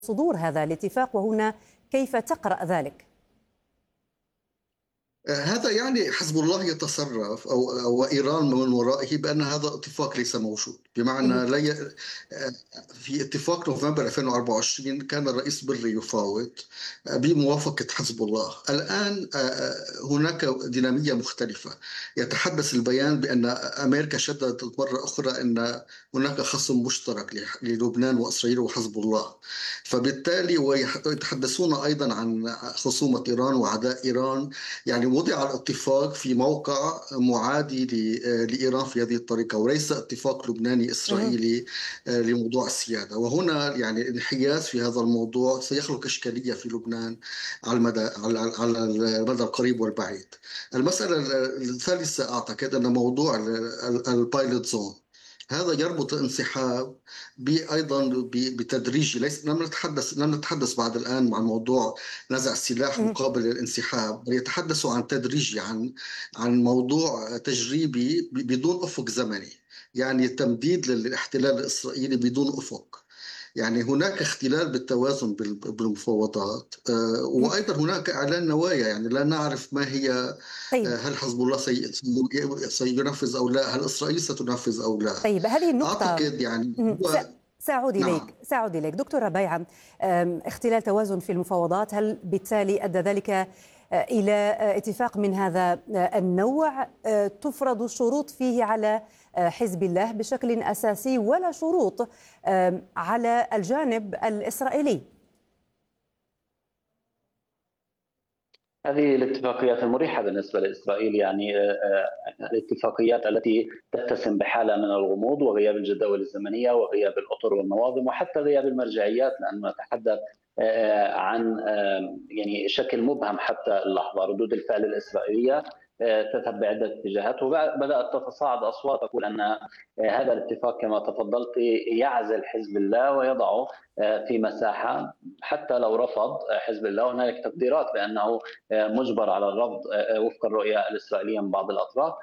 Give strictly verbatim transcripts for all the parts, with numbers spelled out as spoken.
صدور هذا الاتفاق، وهنا كيف تقرأ ذلك؟ هذا يعني حزب الله يتصرف أو, أو إيران من ورائه بأن هذا اتفاق ليس موجود، بمعنى لا ي... في اتفاق نوفمبر ألفين وأربعة وعشرين كان الرئيس بري يفاوض بموافقة حزب الله. الآن هناك دينامية مختلفة، يتحدث البيان بأن أمريكا شددت مرة أخرى أن هناك خصم مشترك للبنان وإسرائيل وحزب الله، فبالتالي ويتحدثون أيضا عن خصومة إيران وعداء إيران. يعني وضع الاتفاق في موقع معادي لإيران في هذه الطريقة، وليس اتفاق لبناني إسرائيلي لموضوع السيادة. وهنا يعني الانحياز في هذا الموضوع سيخلق إشكالية في لبنان على المدى على المدى القريب والبعيد. المسألة الثالثة أعتقد أن موضوع البايلوت زون هذا يربط الانسحاب ايضا بتدريجي. ليس لم نتحدث لم نتحدث بعد الان عن موضوع نزع السلاح مقابل الانسحاب، بل يتحدثوا عن تدريجي، عن عن موضوع تجريبي بدون افق زمني، يعني تمديد للاحتلال الاسرائيلي بدون افق. يعني هناك اختلال بالتوازن بالمفاوضات، وأيضا هناك إعلان نوايا، يعني لا نعرف ما هي. طيب. هل حزب الله سي... سينفذ أو لا؟ هل إسرائيل ستنفذ أو لا؟ طيب، هذه النقطة أعتقد يعني هو... سأعود إليك نعم. سأعود إليك دكتور ربيعة. اختلال توازن في المفاوضات، هل بالتالي أدى ذلك إلى اتفاق من هذا النوع تفرض الشروط فيه على حزب الله بشكل أساسي ولا شروط على الجانب الإسرائيلي؟ هذه الاتفاقيات المريحة بالنسبة لإسرائيل، يعني الاتفاقيات التي تتسم بحالة من الغموض وغياب الجداول الزمنية وغياب الأطر والنواظم وحتى غياب المرجعيات، لأنه نتحدث عن يعني شكل مبهم حتى اللحظة. ردود الفعل الإسرائيلية تذهب بعدة اتجاهات، وبدأت تتصاعد أصوات تقول أن هذا الاتفاق كما تفضلت يعزل حزب الله ويضعه في مساحة حتى لو رفض حزب الله. هنالك تقديرات بأنه مجبر على الرفض وفق الرؤية الإسرائيلية من بعض الأطراف.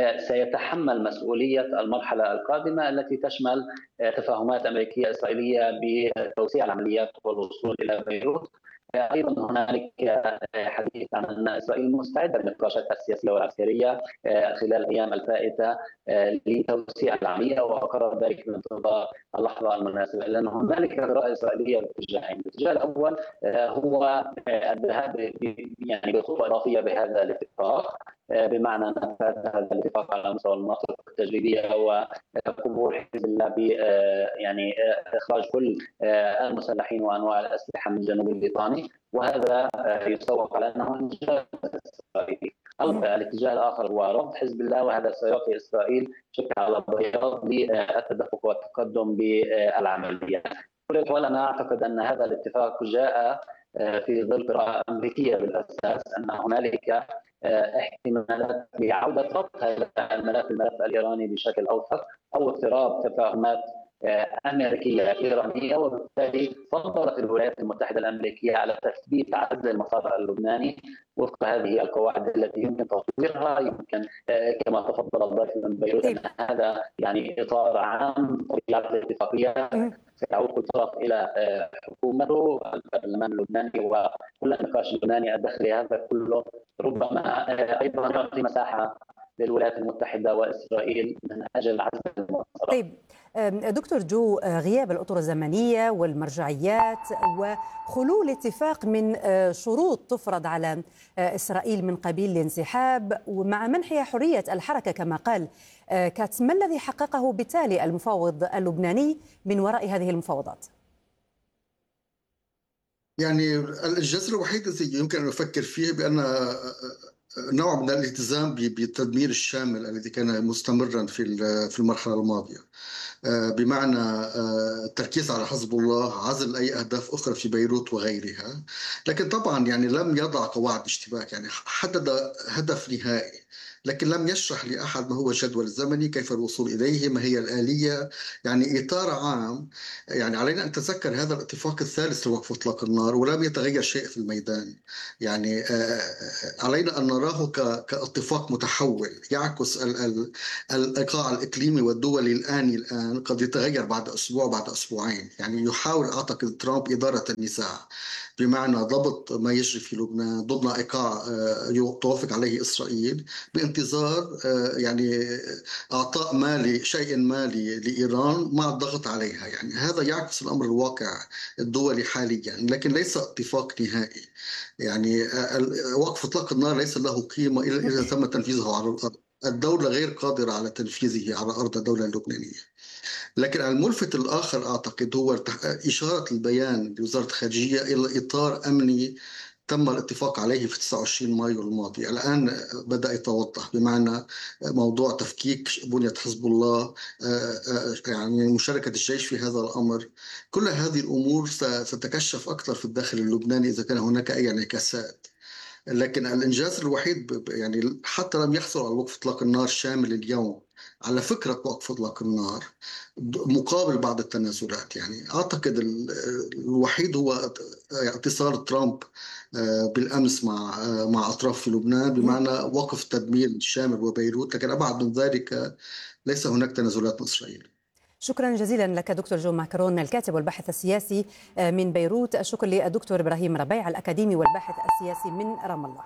سيتحمل مسؤولية المرحلة القادمة التي تشمل تفاهمات أمريكية إسرائيلية بتوسيع العمليات والوصول إلى بيروت. أيضا هنالك حديث عن أن إسرائيل مستعدة للنقاشات السياسية والعسكرية خلال الأيام الفائتة لتوسيع العملية، وقرر ذلك بانتظار اللحظة المناسبة، لأن هنالك قراءة إسرائيلية باتجاهين. الاتجاه الأول هو الذهاب يعني بخطوة إضافية بهذا الاتفاق، بمعنى نفاذ هذا الاتفاق على مستوى المناطق التجريبية وقبول حزب الله ب يعني إخراج كل المسلحين وأنواع الأسلحة من الجنوب الليطاني، وهذا يسوق على أنه إنجاز إسرائيلي. الاتجاه الآخر هو رفض حزب الله، وهذا سيعطي إسرائيل شكل على بياض للتدفق والتقدم بالعملية. أنا أعتقد أن هذا الاتفاق جاء في ظل قراءة أمريكية بالأساس، أن هنالك احتمالات بعودة ربط هذا الملف الملف الإيراني بشكل أوثق، أو اقتراب تفاهمات أمريكية إيرانية، وبالتالي فضلت الولايات المتحدة الأمريكية على تثبيت عزل المسار اللبناني وفق هذه القواعد التي يمكن تطويرها. يمكن كما تفضل الضيف من بيروت أن هذا يعني إطار عام طبيعة الاتفاقية، سيعود كل طرف إلى حكومته، البرلمان اللبناني وكل النقاش اللبناني الداخلي. هذا كله ربما أيضا يعطي مساحة للولايات المتحدة وإسرائيل من أجل عزل المسار. طيب دكتور جو، غياب الأطر الزمنية والمرجعيات وخلو اتفاق من شروط تفرض على إسرائيل من قبيل الانسحاب ومع منحها حرية الحركة كما قال كاتس، ما الذي حققه بالتالي المفاوض اللبناني من وراء هذه المفاوضات؟ يعني الجزء الوحيد الذي يمكن أن نفكر فيه بأن نوع من الالتزام بالتدمير الشامل الذي كان مستمرا في في المرحلة الماضية، بمعنى التركيز على حزب الله، عزل أي أهداف أخرى في بيروت وغيرها. لكن طبعا يعني لم يضع قواعد اشتباك، يعني حدد هدف نهائي لكن لم يشرح لأحد ما هو الجدول الزمني، كيف الوصول إليه، ما هي الآلية. يعني إطار عام. يعني علينا أن نتذكر هذا الاتفاق الثالث لوقف إطلاق النار ولم يتغير شيء في الميدان. يعني علينا أن نراه كاتفاق متحول يعكس الإيقاع الإقليمي والدولي الآني الآن، قد يتغير بعد أسبوع بعد أسبوعين. يعني يحاول أعتقد ترامب إدارة النزاع، بمعنى ضبط ما يجري في لبنان ضمن إيقاع توافق عليه إسرائيل، بانتظار يعني إعطاء مالي شيء مالي لإيران مع الضغط عليها. يعني هذا يعكس الأمر الواقع الدولي حاليا، لكن ليس اتفاق نهائي. يعني وقف إطلاق النار ليس له قيمة إلا إذا تم تنفيذه على الأرض. الدولة غير قادرة على تنفيذه على أرض الدولة اللبنانية. لكن الملفت الآخر أعتقد هو إشارة البيان لوزارة الخارجية إلى إطار أمني تم الاتفاق عليه في تسعة وعشرين مايو الماضي. الآن بدأ يتوضح، بمعنى موضوع تفكيك بنية حزب الله، يعني مشاركة الجيش في هذا الأمر. كل هذه الأمور ستتكشف أكثر في الداخل اللبناني إذا كان هناك أي انعكاسات. لكن الإنجاز الوحيد، يعني حتى لم يحصل على وقف إطلاق النار شامل اليوم، على فكرة وقف إطلاق النار مقابل بعض التنازلات. يعني أعتقد الوحيد هو اتصال ترامب بالأمس مع مع أطراف في لبنان، بمعنى وقف تدمير شامل وبيروت، لكن أبعد من ذلك ليس هناك تنازلات من إسرائيل. شكرا جزيلا لك دكتور جو ماكرون، الكاتب والباحث السياسي من بيروت. الشكر للدكتور إبراهيم ربيع، الأكاديمي والباحث السياسي من رام الله.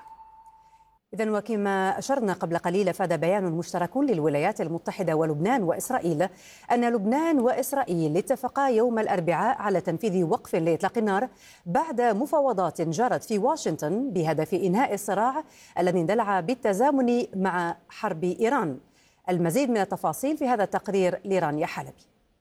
إذن وكما أشرنا قبل قليل، أفاد بيان مشترك للولايات المتحدة ولبنان وإسرائيل أن لبنان وإسرائيل اتفقا يوم الأربعاء على تنفيذ وقف لإطلاق النار بعد مفاوضات جرت في واشنطن بهدف إنهاء الصراع الذي اندلع بالتزامن مع حرب إيران. المزيد من التفاصيل في هذا التقرير لرانيا حلبي.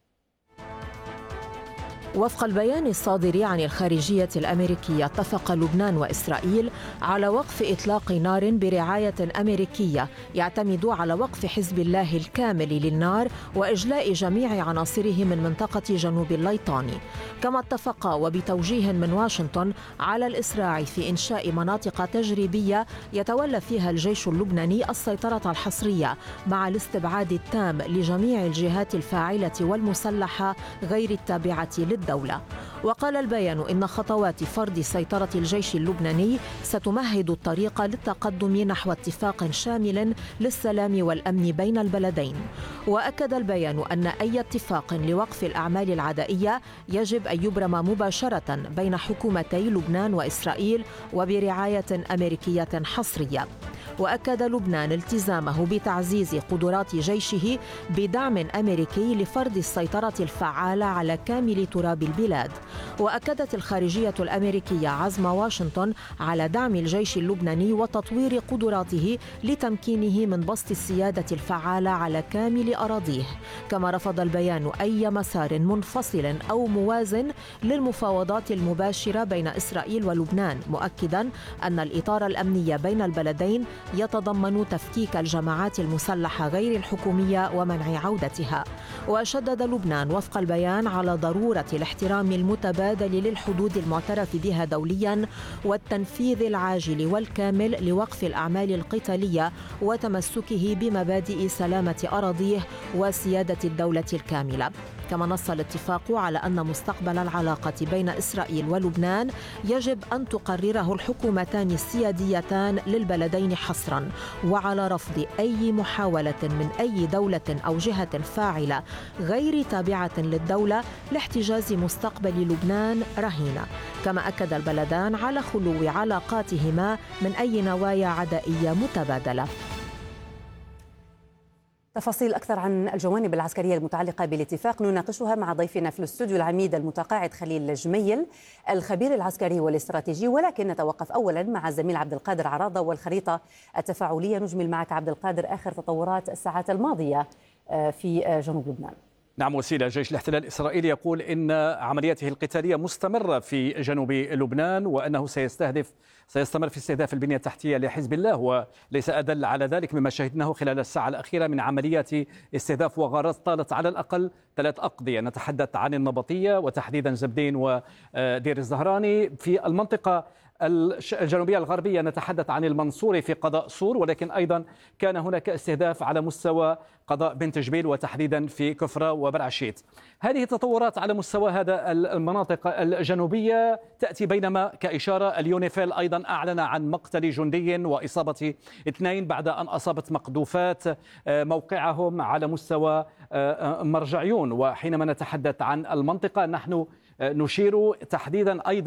وفق البيان الصادر عن الخارجية الأمريكية، اتفق لبنان وإسرائيل على وقف إطلاق نار برعاية أمريكية يعتمد على وقف حزب الله الكامل للنار وإجلاء جميع عناصره من منطقة جنوب الليطاني. كما اتفقا وبتوجيه من واشنطن على الإسراع في إنشاء مناطق تجريبية يتولى فيها الجيش اللبناني السيطرة الحصرية، مع الاستبعاد التام لجميع الجهات الفاعلة والمسلحة غير التابعة للدولة. الدولة. وقال البيان إن خطوات فرض سيطرة الجيش اللبناني ستمهد الطريق للتقدم نحو اتفاق شامل للسلام والأمن بين البلدين. وأكد البيان أن أي اتفاق لوقف الأعمال العدائية يجب أن يبرم مباشرة بين حكومتي لبنان وإسرائيل وبرعاية أمريكية حصرية. وأكد لبنان التزامه بتعزيز قدرات جيشه بدعم أمريكي لفرض السيطرة الفعالة على كامل تراب البلاد. وأكدت الخارجية الأمريكية عزم واشنطن على دعم الجيش اللبناني وتطوير قدراته لتمكينه من بسط السيادة الفعالة على كامل أراضيه. كما رفض البيان أي مسار منفصل أو موازن للمفاوضات المباشرة بين إسرائيل ولبنان، مؤكدا أن الإطار الأمني بين البلدين يتضمن تفكيك الجماعات المسلحة غير الحكومية ومنع عودتها. وشدد لبنان وفق البيان على ضرورة الاحترام المتبادل للحدود المعترف بها دوليا والتنفيذ العاجل والكامل لوقف الأعمال القتالية وتمسكه بمبادئ سلامة أراضيه وسيادة الدولة الكاملة. كما نص الاتفاق على أن مستقبل العلاقة بين إسرائيل ولبنان يجب أن تقرره الحكومتان السياديتان للبلدين حصرا، وعلى رفض أي محاولة من أي دولة أو جهة فاعلة غير تابعة للدولة لاحتجاز مستقبل لبنان رهينة. كما أكد البلدان على خلو علاقاتهما من أي نوايا عدائية متبادلة. تفاصيل أكثر عن الجوانب العسكرية المتعلقة بالاتفاق نناقشها مع ضيفنا في الاستوديو العميد المتقاعد خليل جميل، الخبير العسكري والاستراتيجي. ولكن نتوقف أولا مع الزميل عبد القادر عراضة والخريطة التفاعلية. نجمل معك عبد القادر آخر تطورات الساعات الماضية في جنوب لبنان. نعم وسيلة، جيش الاحتلال الإسرائيلي يقول إن عملياته القتالية مستمرة في جنوب لبنان، وأنه سيستهدف سيستمر في استهداف البنية التحتية لحزب الله، وليس أدل على ذلك مما شهدناه خلال الساعة الأخيرة من عمليات استهداف وغارات طالت على الأقل ثلاث أقضية. نتحدث عن النبطية وتحديدا زبدين ودير الزهراني في المنطقة الجنوبية الغربية نتحدث عن المنصورة في قضاء صور، ولكن أيضا كان هناك استهداف على مستوى قضاء بنت جبيل وتحديدا في كفرة وبرعشيت. هذه التطورات على مستوى هذا المناطق الجنوبية تأتي بينما كإشارة اليونيفيل أيضا أعلن عن مقتل جندي وإصابة اثنين بعد أن أصابت مقذوفات موقعهم على مستوى مرجعيون. وحينما نتحدث عن المنطقة نحن نشير تحديدا أيضا